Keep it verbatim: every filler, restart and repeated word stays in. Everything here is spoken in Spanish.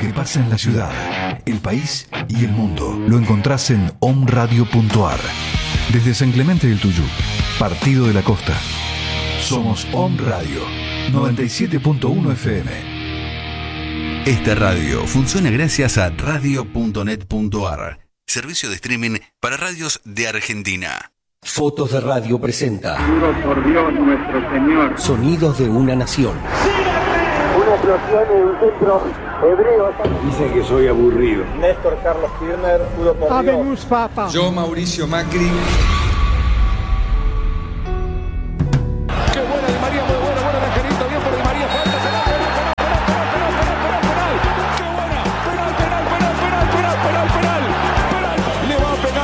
que pasa en la ciudad, el país y el mundo lo encontrás en omradio punto ar. Desde San Clemente del Tuyú, Partido de la Costa. Somos Om Radio noventa y siete punto uno F M. Esta radio funciona gracias a radio punto net punto ar, servicio de streaming para radios de Argentina. Fotos de Radio presenta Juro por Dios nuestro Señor. Sonidos de una nación. Una explosión en un centro hebreo. Dicen que soy aburrido. Néstor Carlos Kirchner, juro por Habemus Dios. Papa. Yo, Mauricio Macri.